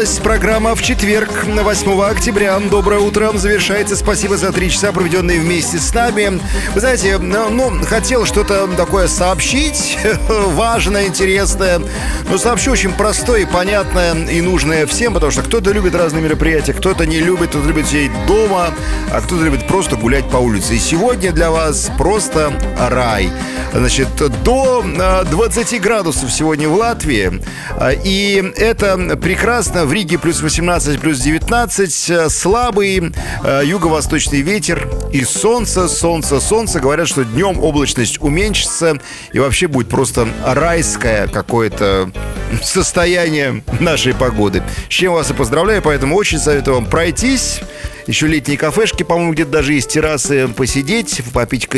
Осталась программа в четверг, 8 октября. Доброе утро. Завершается. Спасибо за 3 часа, проведенные вместе с нами. Вы знаете, хотел что-то такое сообщить, важное, интересное. Но сообщу очень простое, понятное и нужное всем, потому что кто-то любит разные мероприятия, кто-то не любит, кто-то любит сидеть дома, а кто-то любит просто гулять по улице. И сегодня для вас просто рай. Значит, до 20 градусов сегодня в Латвии. И это прекрасно. В Риге плюс 18, плюс 19. Слабый юго-восточный ветер и солнце. Говорят, что днем облачность уменьшится. И вообще будет просто райское какое-то состояние нашей погоды. С чем вас и поздравляю. Поэтому очень советую вам пройтись. Еще летние кафешки, по-моему, где-то даже есть террасы. Посидеть, попить